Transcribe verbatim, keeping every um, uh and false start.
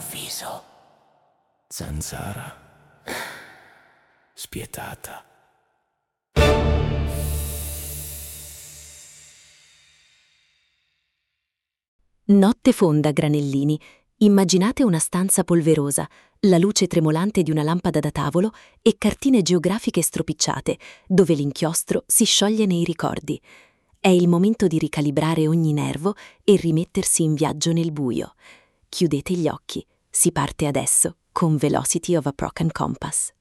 all'improvviso. Zanzara, spietata. Notte fonda, granellini. Immaginate una stanza polverosa, la luce tremolante di una lampada da tavolo e cartine geografiche stropicciate, dove l'inchiostro si scioglie nei ricordi. È il momento di ricalibrare ogni nervo e rimettersi in viaggio nel buio. Chiudete gli occhi. Si parte adesso con Velocity of a Broken Compass.